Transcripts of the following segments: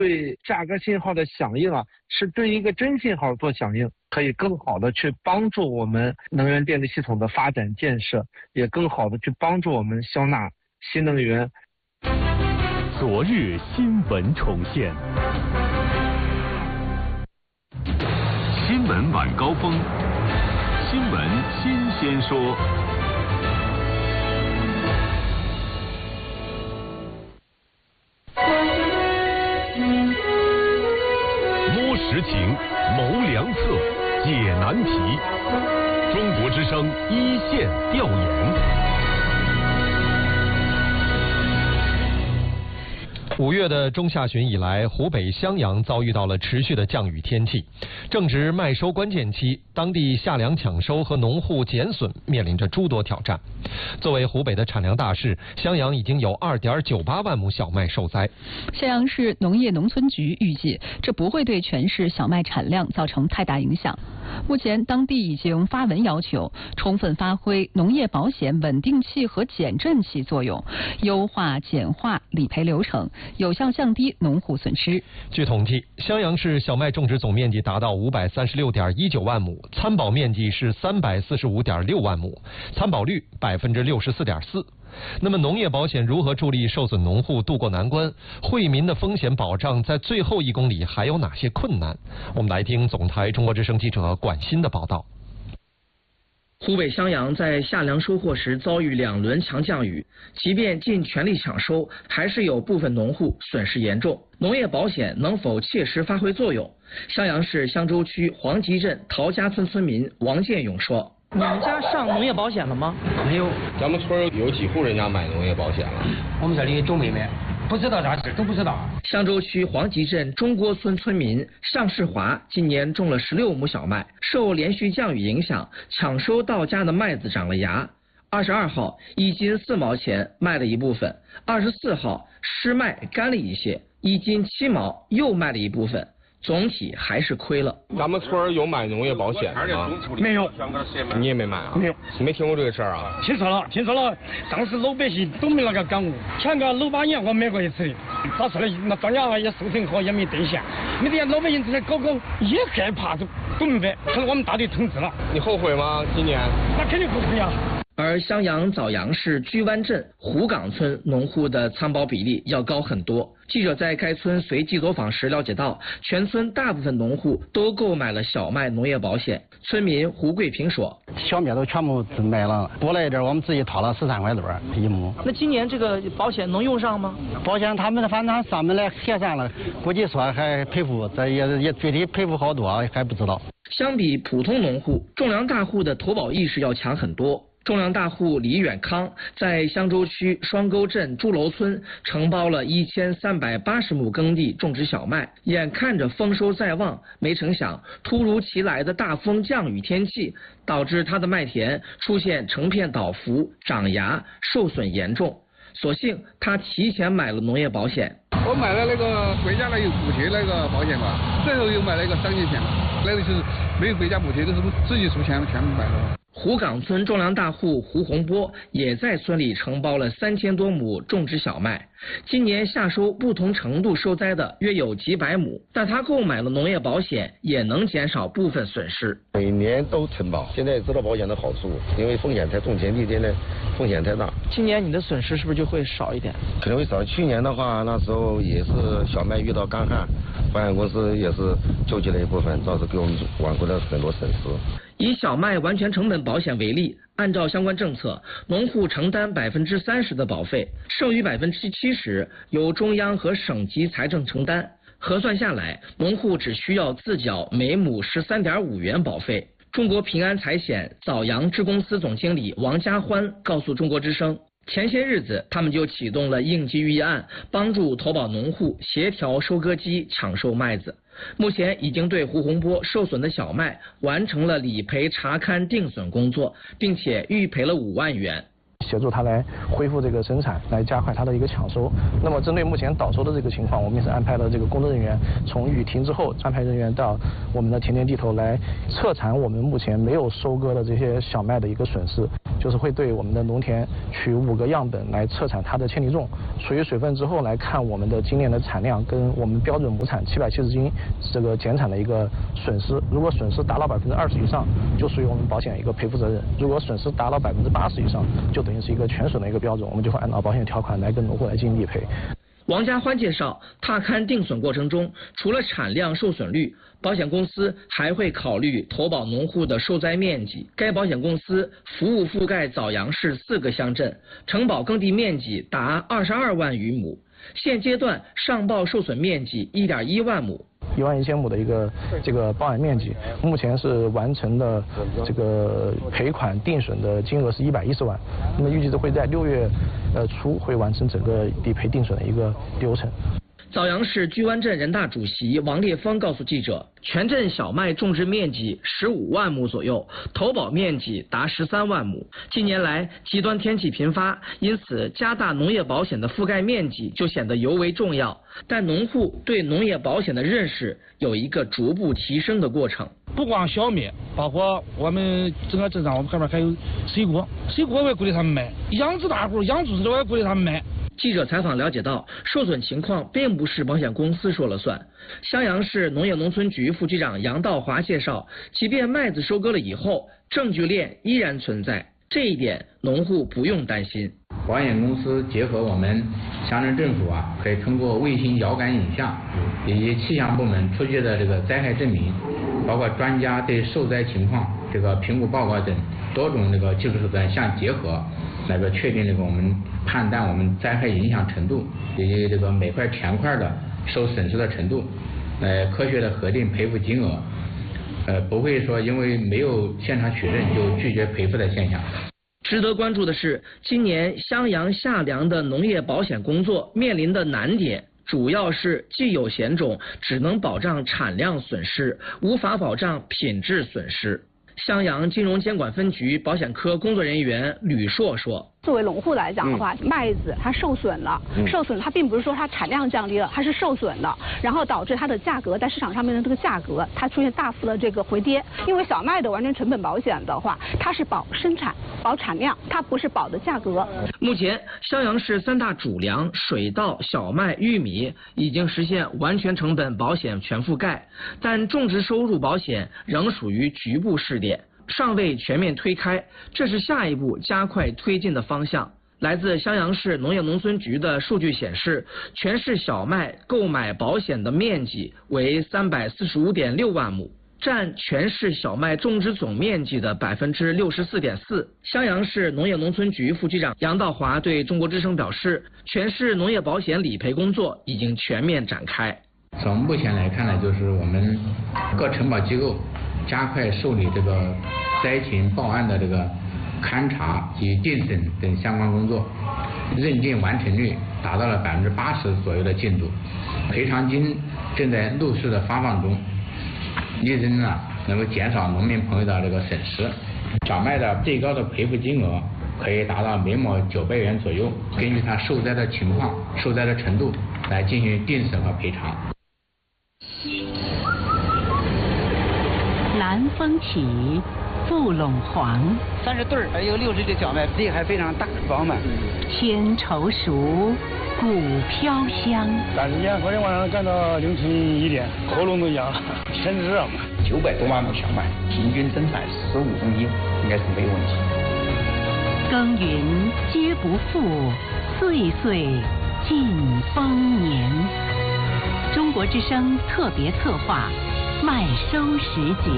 对价格信号的响应啊，是对一个真信号做响应，可以更好的去帮助我们能源电力系统的发展建设，也更好的去帮助我们消纳新能源。 昨日新闻重现，新闻晚高峰，新闻新鲜说。摸实情，谋良策，解难题。中国之声一线调研。 5月的中下旬以来，湖北襄阳遭遇到了持续的降雨天气，正值麦收关键期，当地夏粮抢收和农户减损面临着诸多挑战。作为湖北的产粮大市，襄阳已经有2.98万亩小麦受灾。 襄阳市农业农村局预计，这不会对全市小麦产量造成太大影响。目前，当地已经发文要求充分发挥农业保险稳定器和减震器作用，优化简化理赔流程，有效降低农户损失。 据统计，襄阳市小麦种植总面积达到536.19万亩，参保面积是345.6万亩，参保率64.4%。那么，农业保险如何助力受损农户渡过难关？惠民的风险保障在最后1公里还有哪些困难？我们来听总台中国之声记者管欣的报道。 湖北襄阳在夏粮收获时遭遇2轮强降雨，即便尽全力抢收，还是有部分农户损失严重。农业保险能否切实发挥作用？襄阳市襄州区黄集镇陶家村村民王建勇说：“ 你们家上农业保险了吗？ 没有，咱们村有几户人家买农业保险了？ 我们这里都没买，不知道咋事，都不知道。” 襄州区黄集镇中郭村村民尚世华今年种了16亩小麦，受连续降雨影响，抢收到家的麦子长了芽。22号1斤4毛钱卖了一部分，24号湿麦干了一些，1斤7毛又卖了一部分。总体还是亏了。 咱们村有买农业保险的吗？ 没有。 你也没买啊？ 没有。 你没听过这个事儿啊？ 听说了。当时老百姓都没那个感悟。前个6、8年我买过一次的，咋说呢？那庄稼也收成好，也没兑现。没得老百姓这些搞也害怕，都明白。可能我们大队通知了。 你后悔吗？今年？ 那肯定后悔呀。 而襄阳枣阳市居湾镇湖岗村农户的参保比例要高很多。记者在该村随机走访时了解到，全村大部分农户都购买了小麦农业保险。村民胡桂平说：“ 小麦都全部买了，多了一点，我们自己掏了13块多一亩。 那今年这个保险能用上吗？ 保险他们反正上门来核算了，估计说还赔付，这也具体赔付好多还不知道。” 相比普通农户，种粮大户的投保意识要强很多。种粮大户李远康在襄州区双沟镇朱楼村承包了1380亩耕地种植小麦，眼看着丰收在望，没成想突如其来的大风降雨天气导致他的麦田出现成片倒伏、长芽，受损严重。所幸他提前买了农业保险。 我买了那个国家有补贴那个保险嘛，最后又买了一个商业险，那个就是没有国家补贴，都是自己出钱全买的。 湖岗村种粮大户胡洪波也在村里承包了3000多亩种植小麦，今年夏收不同程度受灾的约有几百亩，但他购买了农业保险，也能减少部分损失。 每年都承保，现在也知道保险的好处，因为风险太种田地现在风险太大。 今年你的损失是不是就会少一点？ 可能会少。去年的话，那时候也是小麦遇到干旱，保险公司也是救济了一部分，倒是给我们挽回了很多损失。 以小麦完全成本保险为例，按照相关政策，农户承担30%的保费，剩余70%由中央和省级财政承担。核算下来，农户只需要自缴每亩13.5元保费。中国平安财险枣阳支公司总经理王家欢告诉中国之声，前些日子他们就启动了应急预案，帮助投保农户协调收割机抢收麦子。目前已经对胡洪波受损的小麦完成了理赔查勘定损工作，并且预赔了5万元。 协助他来恢复这个生产，来加快他的一个抢收。那么针对目前倒收的这个情况，我们也是安排了这个工作人员，从雨停之后安排人员到我们的田地头来彻查我们目前没有收割的这些小麦的一个损失。 就是会对我们的农田取5个样本来测产它的铅体重，除以水分之后来看我们的今年的产量跟我们标准亩产770斤这个减产的一个损失。如果损失达到20%以上，就属于我们保险一个赔付责任；如果损失达到80%以上，就等于是一个全损的一个标准，我们就会按照保险条款来跟农户来进行理赔。 王家欢介绍，踏勘定损过程中，除了产量、受损率，保险公司还会考虑投保农户的受灾面积。该保险公司服务覆盖枣阳市4个乡镇，承保耕地面积达22万余亩，现阶段上报受损面积1.1万亩。 11000亩的一个这个保险面积，目前是完成的这个赔款定损的金额是110万，那么预计会在6月初会完成整个理赔定损的一个流程。 枣阳市居湾镇人大主席王烈峰告诉记者，全镇小麦种植面积15万亩左右，投保面积达13万亩。近年来极端天气频发，因此加大农业保险的覆盖面积就显得尤为重要。但农户对农业保险的认识有一个逐步提升的过程。 不光小麦，包括我们整个镇上，我们旁边还有水果，水果我也鼓励他们买，养殖大户、养猪的我也鼓励他们买。 记者采访了解到，受损情况并不是保险公司说了算。襄阳市农业农村局副局长杨道华介绍，即便麦子收割了以后，证据链依然存在，这一点农户不用担心。 保险公司结合我们乡镇政府可以通过卫星遥感影像以及气象部门出具的这个灾害证明，包括专家对受灾情况这个评估报告等多种这个技术手段相结合，来个确定这个我们判断我们灾害影响程度以及这个每块田块的受损失的程度，科学的核定赔付金额，不会说因为没有现场取证就拒绝赔付的现象。 值得关注的是，今年襄阳夏粮的农业保险工作面临的难点，主要是既有险种只能保障产量损失，无法保障品质损失。襄阳金融监管分局保险科工作人员吕硕说， 作为农户来讲的话，麦子它受损了，它并不是说它产量降低了，它是受损了，然后导致它的价格在市场上面的这个价格它出现大幅的这个回跌。因为小麦的完全成本保险的话，它是保生产、保产量，它不是保的价格。 目前襄阳市3大主粮水稻、小麦、玉米已经实现完全成本保险全覆盖，但种植收入保险仍属于局部试点，尚未全面推开，这是下一步加快推进的方向。来自襄阳市农业农村局的数据显示，全市小麦购买保险的面积为345.6万亩，占全市小麦种植总面积的64.4%。襄阳市农业农村局副局长杨道华对中国之声表示，全市农业保险理赔工作已经全面展开。 从目前来看呢，就是我们各承保机构加快受理这个灾情报案的这个勘查及定审等相关工作，认定完成率达到了80%左右的进度，赔偿金正在陆续的发放中，力争能够减少农民朋友的这个损失。小麦的最高的赔付金额可以达到每亩900元左右，根据它受灾的情况、受灾的程度来进行定审和赔偿。 南风起，覆陇黄 ，30对还有60粒小麦，地还非常大饱满。 天稠熟，谷飘香。 但是昨天晚上干到凌晨1点，喉咙都痒了，天热嘛。 900多万亩小麦，平均生产15公斤，应该是没有问题。 耕耘皆不负，岁岁尽丰年。中国之声特别策划。麦收时节，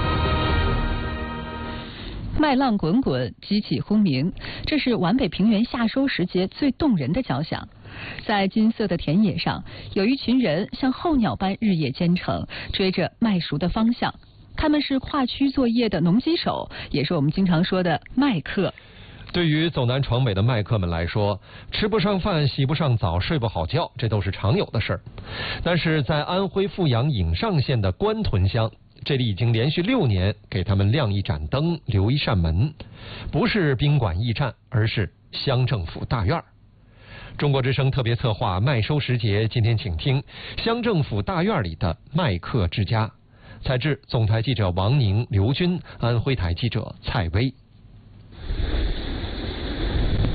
麦浪滚滚，激起轰鸣，这是皖北平原夏收时节最动人的交响。在金色的田野上，有一群人像候鸟般日夜兼程，追着麦熟的方向。他们是跨区作业的农机手，也是我们经常说的麦客。 对于走南闯北的麦客们来说，吃不上饭、洗不上澡、睡不好觉，这都是常有的事儿。但是在安徽阜阳颍上县的官屯乡，这里已经连续6年给他们亮一盏灯、留一扇门，不是宾馆驿站，而是乡政府大院。中国之声特别策划麦收时节，今天请听乡政府大院里的麦客之家。采制总台记者王宁、刘军，安徽台记者蔡薇。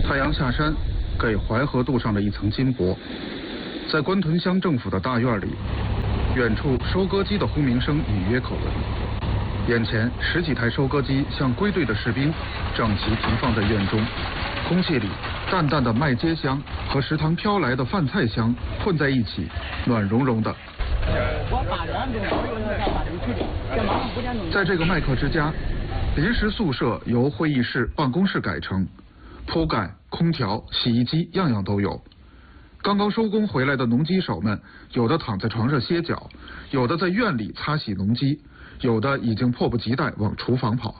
太阳下山，给淮河镀上了一层金箔。在关屯乡政府的大院里，远处收割机的轰鸣声隐约可闻。眼前10几台收割机像归队的士兵，整齐停放在院中。空气里淡淡的麦秸香和食堂飘来的饭菜香混在一起，暖融融的。在这个麦客之家，临时宿舍由会议室、办公室改成，铺盖、空调、洗衣机样样都有。刚刚收工回来的农机手们，有的躺在床上歇脚，有的在院里擦洗农机，有的已经迫不及待往厨房跑。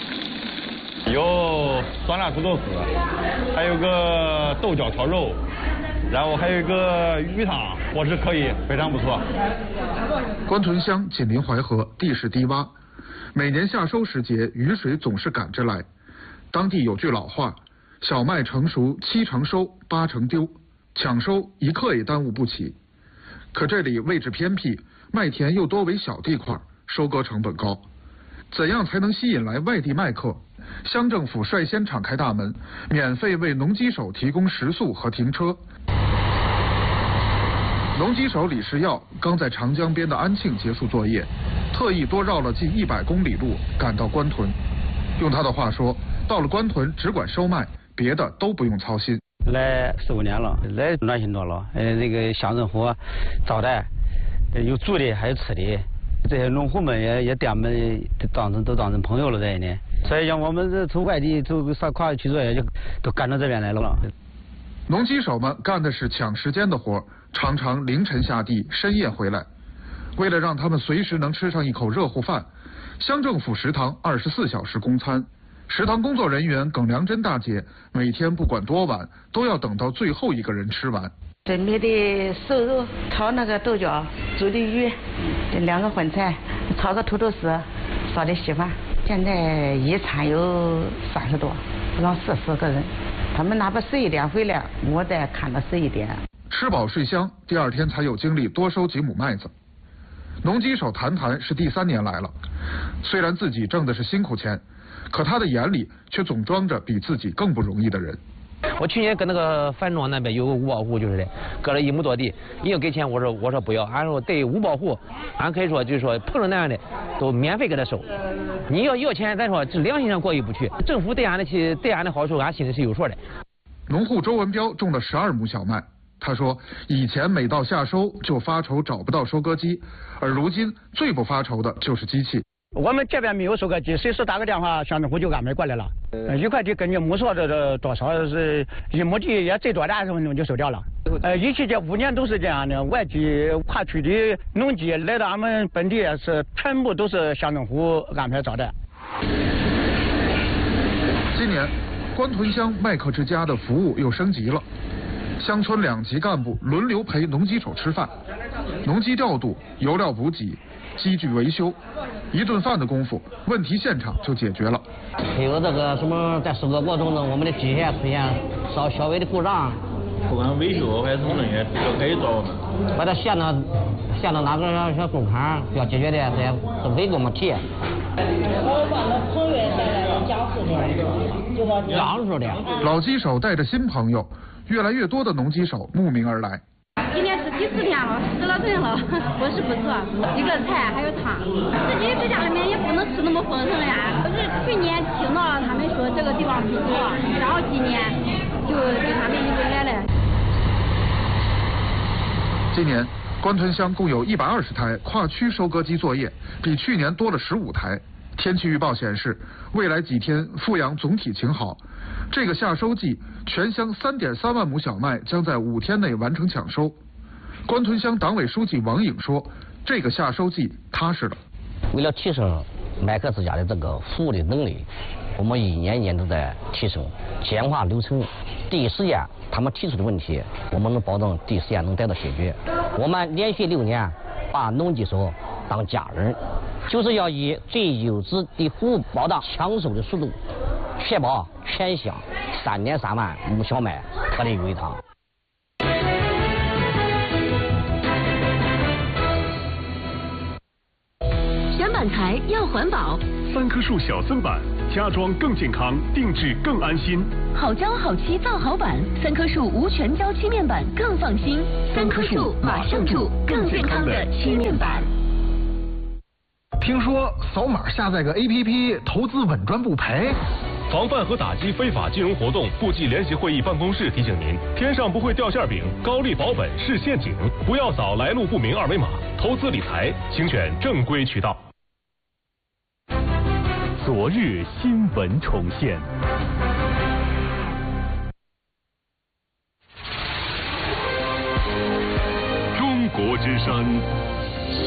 有酸辣土豆丝，还有个豆角炒肉，然后还有一个鱼汤，伙食可以，非常不错。 关屯乡紧邻淮河，地势低洼，每年夏收时节，雨水总是赶着来。当地有句老话：小麦成熟7成收，8成丢，抢收一刻也耽误不起。可这里位置偏僻，麦田又多为小地块，收割成本高。怎样才能吸引来外地麦客？乡政府率先敞开大门，免费为农机手提供食宿和停车。农机手李世耀刚在长江边的安庆结束作业，特意多绕了近100公里路赶到关屯。用他的话说，到了关屯只管收麦，别的都不用操心。 来15年了，来暖心多了。那个乡政府招待，有住的还有吃的，这些农户们也把我们都当成朋友了在呢。所以像我们这从外地走上跨区作业，就都赶到这边来了。 农机手们干的是抢时间的活，常常凌晨下地，深夜回来。为了让他们随时能吃上一口热乎饭，乡政府食堂24小时供餐。食堂工作人员耿良珍大姐每天不管多晚，都要等到最后一个人吃完。 准备的瘦肉，炒那个豆角，煮的鱼，2个荤菜，炒个土豆丝，烧的稀饭。现在一餐有30多，让40个人。他们哪怕11点回来，我再看到11点。 吃饱睡香，第2天才有精力多收几亩麦子。农机手谈是第3年来了，虽然自己挣的是辛苦钱，可他的眼里却总装着比自己更不容易的人。 我去年跟那个樊庄那边有个五保户，就是的，割了1亩多地，你要给钱，我说不要，俺说对五保户，俺可以说就是说碰着那样的都免费给他收，你要钱，咱说这良心上过意不去，政府对俺的好处，俺心里是有数的。 农户周文彪种了12亩小麦，他说以前每到夏收就发愁找不到收割机，而如今最不发愁的就是机器。 我们这边没有收割机，随时打个电话，乡政府就安排过来了。一块地根据亩数这多少是1亩地也最多20分钟就收掉了。一期这5年都是这样的，外地跨区的农机来到俺们本地是全部都是乡政府安排招待。 今年关屯乡麦客之家的服务又升级了，乡村2级干部轮流陪农机手吃饭，农机调度、油料补给、机具维修，1顿饭的功夫，问题现场就解决了。 有这个什么，在收割过程中，我们的机械出现稍微的故障， 不管维修还是什么东西，都可以找我们。 把它线到哪个小工坎需要解决的，这些都可以给我们提。 我把那朋友带来了讲述的，就说讲述的。 老机手带着新朋友，越来越多的农机手慕名而来。 今年是第4天了，10了人了，伙食不错，1个菜还有汤。自己在家里面也不能吃那么丰盛呀。就是去年听到他们说这个地方不错，然后今年就跟他们一起来了。 今年关屯乡共有120台跨区收割机作业，比去年多了15台。天气预报显示，未来几天阜阳总体晴好。这个夏收季，全乡3.3万亩小麦将在5天内完成抢收。关屯乡党委书记王颖说，这个夏收季踏实了。 为了提升麦客之家的这个服务的能力，我们一年一年都在提升，简化流程，第一时间他们提出的问题，我们能保证第一时间能得到解决。我们连续6年把农机手当家人，就是要以最优质的服务保障抢收的速度，确保全乡3.3万亩小麦合理归堂。 选板材要环保， 3棵树小森板，家装更健康，定制更安心。 好胶好漆造好板，3棵树无全胶漆面板更放心，3棵树马上住更健康的漆面板。 听说扫码下载个 APP， 投资稳赚不赔。 防范和打击非法金融活动，部际联席会议办公室提醒您：天上不会掉馅饼，高利保本是陷阱，不要扫来路不明二维码。投资理财，请选正规渠道。 昨日新闻重现。中国之声